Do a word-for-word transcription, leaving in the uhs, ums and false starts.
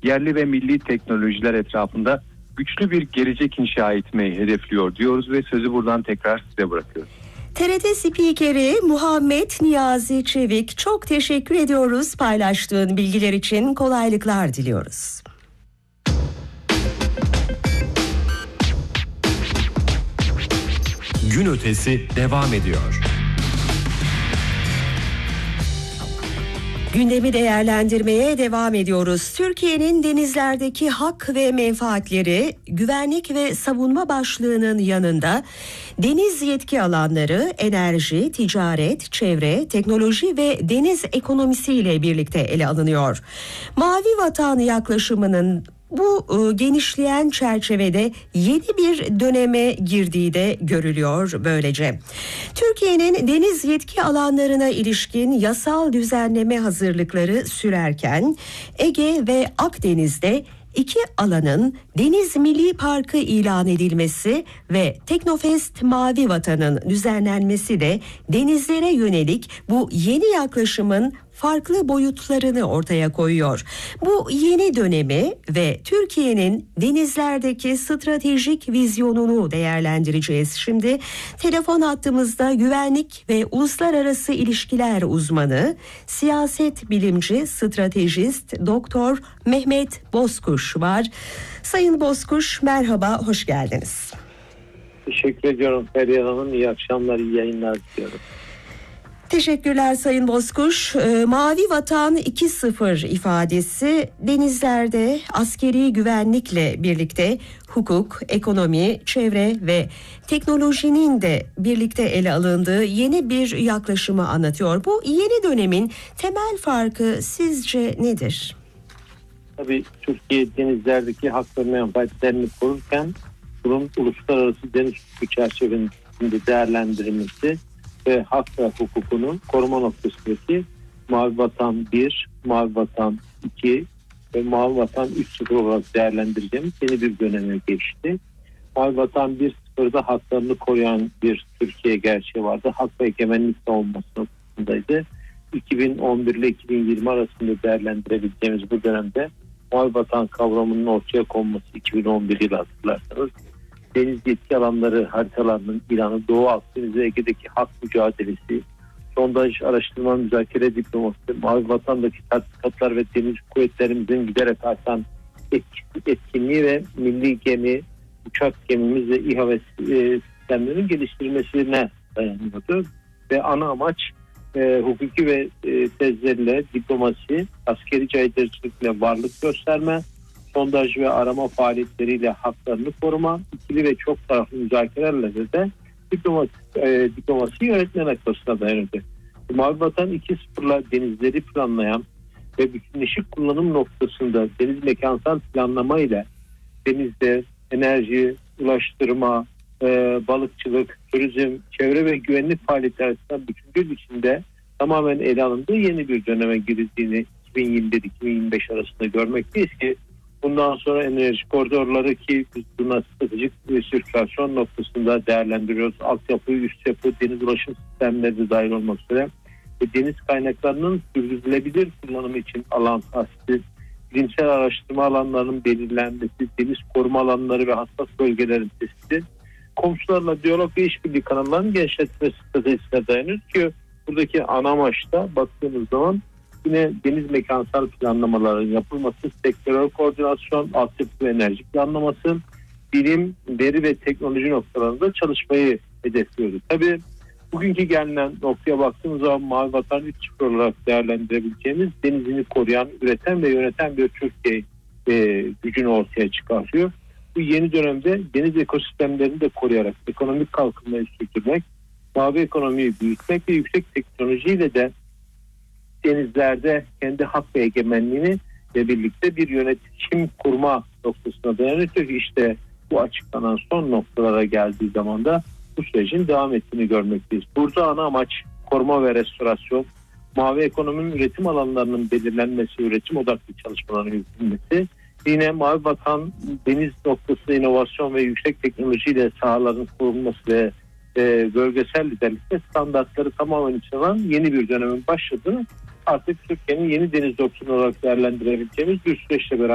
yerli ve milli teknolojiler etrafında güçlü bir gelecek inşa etmeyi hedefliyor diyoruz ve sözü buradan tekrar size bırakıyoruz. T R T spikeri Muhammed Niyazi Çevik, çok teşekkür ediyoruz paylaştığın bilgiler için, kolaylıklar diliyoruz. Gün ötesi devam ediyor. Gündemi değerlendirmeye devam ediyoruz. Türkiye'nin denizlerdeki hak ve menfaatleri, güvenlik ve savunma başlığının yanında deniz yetki alanları, enerji, ticaret, çevre, teknoloji ve deniz ekonomisiyle birlikte ele alınıyor. Mavi Vatan yaklaşımının bu e, genişleyen çerçevede yeni bir döneme girdiği de görülüyor böylece. Türkiye'nin deniz yetki alanlarına ilişkin yasal düzenleme hazırlıkları sürerken Ege ve Akdeniz'de iki alanın Deniz Milli Parkı ilan edilmesi ve Teknofest Mavi Vatan'ın düzenlenmesi de denizlere yönelik bu yeni yaklaşımın farklı boyutlarını ortaya koyuyor. Bu yeni dönemi ve Türkiye'nin denizlerdeki stratejik vizyonunu değerlendireceğiz. Şimdi telefon hattımızda güvenlik ve uluslararası ilişkiler uzmanı, siyaset bilimci, stratejist Doktor Mehmet Bozkuş var. Sayın Bozkuş, merhaba, hoş geldiniz. Teşekkür ediyorum Feryal Hanım. İyi akşamlar, iyi yayınlar diliyorum. Teşekkürler Sayın Bozkuş. Ee, Mavi Vatan iki sıfır ifadesi denizlerde askeri güvenlikle birlikte hukuk, ekonomi, çevre ve teknolojinin de birlikte ele alındığı yeni bir yaklaşımı anlatıyor. Bu yeni dönemin temel farkı sizce nedir? Tabii Türkiye denizlerdeki hak ve menfaatlerini korurken bunun uluslararası deniz hukuku çerçevesinde değerlendirilmesi ve hak ve hukukunun koruma noktasındaki Mavi Vatan bir, Mavi Vatan iki ve Mavi Vatan üç sıfır olarak değerlendireceğimiz yeni bir döneme geçti. Mavi Vatan bir sıfırda haklarını koruyan bir Türkiye gerçeği vardı. Hak ve egemenlik savunması noktasındaydı. iki bin on bir ile iki bin yirmi arasında değerlendirebileceğimiz bu dönemde Mavi Vatan kavramının ortaya konması iki bin on bir yılı hatırlarsanız deniz yetki alanları haritalarının ilanı, Doğu Akdeniz ve Ege'deki hak mücadelesi, sondaj, araştırma, müzakere diplomasi, Mavi Vatan'daki tatbikatlar ve deniz kuvvetlerimizin giderek artan etkinliği ve milli gemi, uçak gemimiz ve İHA ve sistemlerinin geliştirilmesine dayanıyordu. Ve ana amaç e, hukuki ve e, tezlerle diplomasi, askeri caydırıcılıkla varlık gösterme, sondaj ve arama faaliyetleriyle haklarını koruma, ikili ve çok taraflı müzakerelerle de diplomasi, e, diplomasi yönetme noktasına dayanırdı. Mavi Vatan iki sıfırla denizleri planlayan ve bütünleşik kullanım noktasında deniz mekansal planlama ile denizde enerji, ulaştırma, e, balıkçılık, turizm, çevre ve güvenlik faaliyetleri arasında bütüncül biçimde tamamen ele alındığı yeni bir döneme girildiğini iki bin yirmi bir iki bin yirmi beş arasında görmekteyiz ki bundan sonra enerji koridorları ki biz buna stratejik bir sirkülasyon noktasında değerlendiriyoruz. Altyapı, üst yapı, deniz ulaşım sistemleri de dahil olmak üzere ve deniz kaynaklarının sürdürülebilir kullanımı için alan tahsisi, bilimsel araştırma alanlarının belirlenmesi, deniz koruma alanları ve hassas bölgelerin tespiti, komşularla diyalog ve işbirliği kanallarının genişletmesi stratejisine dayanır ki buradaki ana amaçta baktığımız zaman yine deniz mekansal planlamaların yapılması, sektörel koordinasyon, altyapı ve enerji planlaması, bilim, veri ve teknoloji noktalarında çalışmayı hedefliyoruz. Tabii bugünkü gelinen noktaya baktığımız zaman Mavi Vatan üç sıfır olarak değerlendirebileceğimiz denizini koruyan, üreten ve yöneten bir Türkiye e, gücünü ortaya çıkartıyor. Bu yeni dönemde deniz ekosistemlerini de koruyarak ekonomik kalkınmayı sürdürmek, mavi ekonomiyi büyütmek ve yüksek teknolojiyle de denizlerde kendi hak ve egemenliğini ve birlikte bir yönetim kurma noktasına dayanıyor ki işte bu açıklanan son noktalara geldiği zaman da bu sürecin devam ettiğini görmekteyiz. Burada ana amaç koruma ve restorasyon, mavi ekonominin üretim alanlarının belirlenmesi, üretim odaklı çalışmaların yürütülmesi, yine Mavi Vatan deniz noktası inovasyon ve yüksek teknolojiyle sahaların korunması ve e, bölgesel liderlikte standartları tamamen içine alan yeni bir dönemin başladığını artık Türkiye'nin yeni deniz doktrinu olarak değerlendirebileceğimiz bir süreçle beraber